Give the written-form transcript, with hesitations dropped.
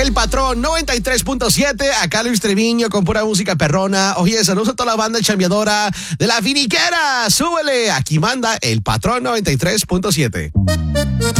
El Patrón 93.7, acá Luis Treviño con pura música perrona. Oye, saludos a toda la banda chambeadora de La Finiquera. Súbele, aquí manda El Patrón 93.7.